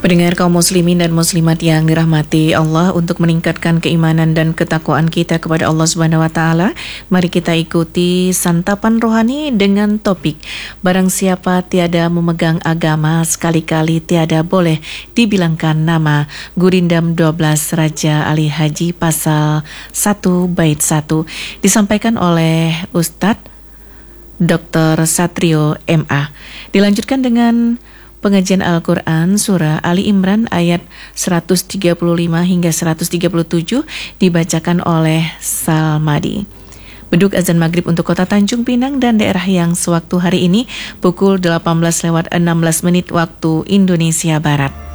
Pendengar kaum muslimin dan muslimat yang dirahmati Allah, untuk meningkatkan keimanan dan ketakwaan kita kepada Allah Subhanahu wa taala, mari kita ikuti santapan rohani dengan topik barang siapa tiada memegang agama, sekali-kali tiada boleh dibilangkan nama. Gurindam 12 Raja Ali Haji pasal 1 bait 1, disampaikan oleh Ustadz Dr. Satrio MA. Dilanjutkan dengan pengajian Al-Quran Surah Ali Imran ayat 135 hingga 137 dibacakan oleh Salmadi. Beduk azan maghrib untuk kota Tanjung Pinang dan daerah yang sewaktu hari ini pukul 18:16 waktu Indonesia Barat.